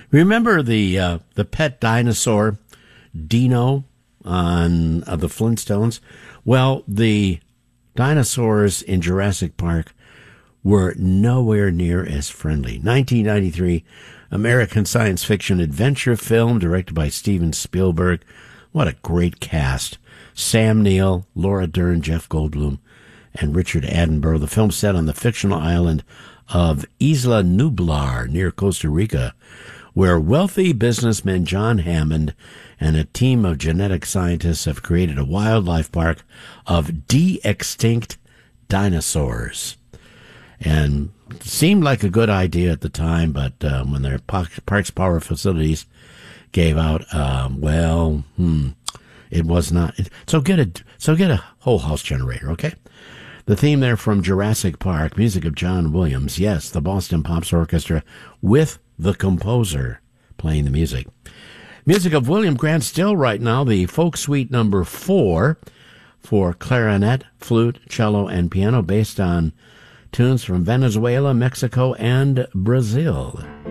Remember the pet dinosaur Dino on the Flintstones? Well, the dinosaurs in Jurassic Park were nowhere near as friendly. 1993 American science fiction adventure film directed by Steven Spielberg. What a great cast. Sam Neill, Laura Dern, Jeff Goldblum, and Richard Attenborough. The film set on the fictional island of Isla Nublar near Costa Rica, where wealthy businessman John Hammond and a team of genetic scientists have created a wildlife park of de-extinct dinosaurs. And it seemed like a good idea at the time, but when their Parks Power facilities gave out, it was not. So get a whole house generator, okay? The theme there from Jurassic Park, music of John Williams. Yes, the Boston Pops Orchestra with the composer playing the music. Music of William Grant Still right now, the Folk Suite number 4 for clarinet, flute, cello, and piano based on tunes from Venezuela, Mexico, and Brazil.